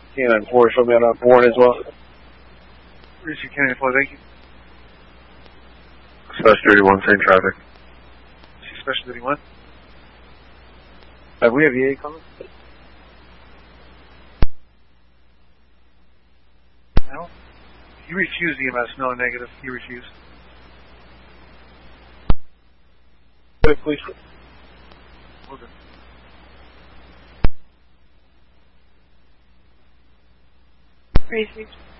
Canine 4, show me on board as well. Receive Canine 4, thank you. Special 31, same traffic. See Special 31. We have EA coming? No. You refused EMS, no, negative. You refused. Please. Okay. Receive.